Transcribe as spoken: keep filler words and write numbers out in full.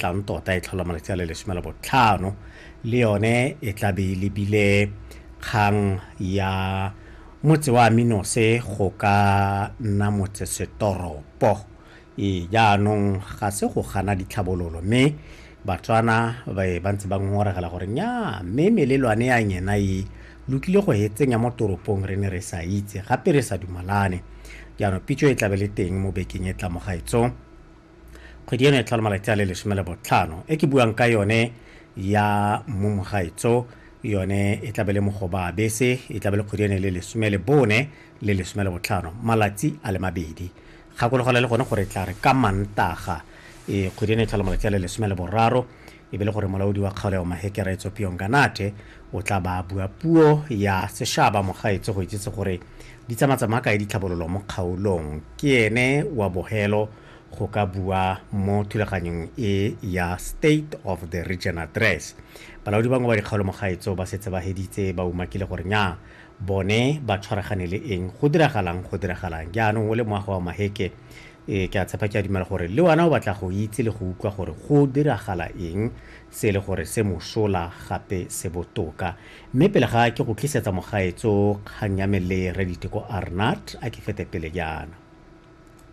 tlang tota e tlhola malatsi a le lesome le botlhano le yone e tla be lebile kgang ya motse wa Minose go ka nna motsesetoropo e jaanong ga se go gana ditlhabololo mme Batswana ba ba ntse ba ngoregela gore nya mme melelwane ya nyena e lokile go hetseng ya mo toropong re ne re sa itse gape re sa dumalane jaanong pitso e tlabe le teng mo bekeng e tla mo gaetso kgwedi eno e tla le malatsi a le lesome le botlhano e ke buang ka yone ya mo mogaetso yone e tlabe le mogoba bese e tlabe le kgwedi ene le lesome le bone le lesome le botlhano malatsi a le mabedi gakologola le gone gore tla re ka Mantaga e kgwedi ene e tla le malatsi a le lesome le boraro e be le gore molaodi wa kgaolo ya Mahekera Ethiopia Nganate o tla ba bua puo ya seshaba mogaetso go itsetse gore di tsamatsamaya ka ditlhabololo mo kgaolong ke ene wa bogelo go ka bua mo thulaganyong e ya State of the Region Address balaodi bangwe ba dikgaolo mogaetso ba setse ba heditse ba umakile gore nya bone ba tshwaragane le eng go diragalang go diragalang jaanong o le moago wa Maheke e ke a tshepa ke a dumela gore le wana o batla go itse le go utlwa gore go diragala eng se le gore se mosola gape se botoka mme pele ga ke go tlisetsa mogaetso kgang ya mele re diteko Arnat a ke fete pele jana